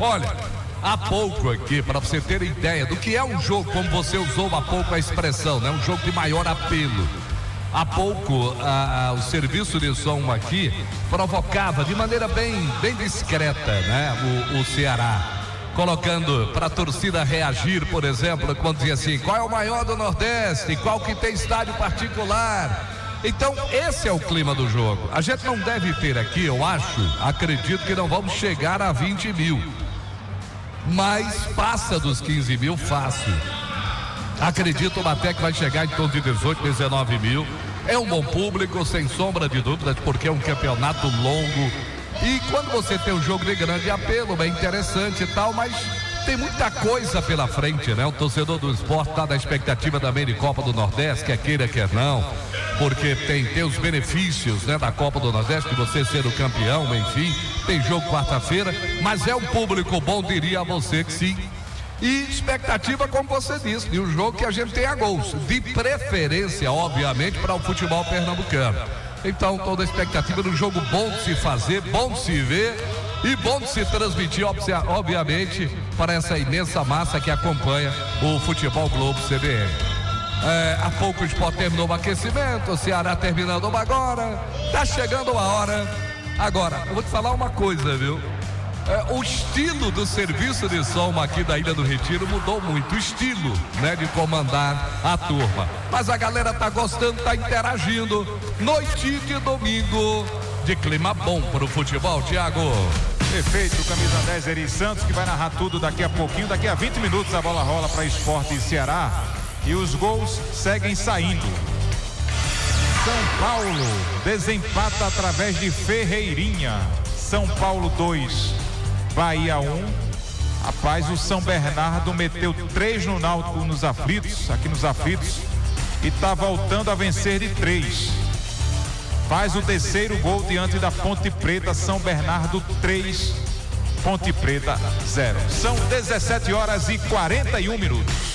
Olha, há pouco aqui, para você ter ideia do que é um jogo, como você usou há pouco a expressão, né? Um jogo de maior apelo. Há pouco, o serviço de som aqui provocava de maneira bem discreta, né? O Ceará, colocando para a torcida reagir, por exemplo, quando dizia assim: qual é o maior do Nordeste? Qual que tem estádio particular? Então, esse é o clima do jogo. A gente não deve ter aqui, eu acredito que não vamos chegar a 20 mil, mas passa dos 15 mil fácil. Acredito até que vai chegar em torno de 18, 19 mil. É um bom público, sem sombra de dúvidas, porque é um campeonato longo. E quando você tem um jogo de grande apelo, bem interessante e tal, mas tem muita coisa pela frente, né? O torcedor do esporte está na expectativa também de Copa do Nordeste, quer queira, quer não, porque tem os benefícios, né, da Copa do Nordeste, de você ser o campeão, enfim. Tem jogo quarta-feira, mas é um público bom, diria a você que sim. E expectativa, como você disse, de um jogo que a gente tenha gols, de preferência, obviamente, para o futebol pernambucano. Então, toda a expectativa de um jogo bom de se fazer, bom de se ver e bom de se transmitir, obviamente, para essa imensa massa que acompanha o Futebol Globo CBN. Há pouco o Sport terminou o aquecimento, o Ceará terminando agora, tá chegando a hora. Agora, eu vou te falar uma coisa, viu? O estilo do serviço de som aqui da Ilha do Retiro mudou muito, o estilo, né, de comandar a turma. Mas a galera tá gostando, tá interagindo. Noite de domingo, de clima bom pro futebol, Thiago. Perfeito, camisa 10 Eri Santos, que vai narrar tudo daqui a pouquinho. Daqui a 20 minutos a bola rola para Sport e Ceará e os gols seguem saindo. São Paulo desempata através de Ferreirinha. São Paulo 2, Bahia 1. Rapaz, o São Bernardo meteu 3 no Náutico aqui nos aflitos, e tá voltando a vencer de 3. Faz o terceiro gol diante da Ponte Preta. São Bernardo 3, Ponte Preta 0. São 17 horas e 41 minutos.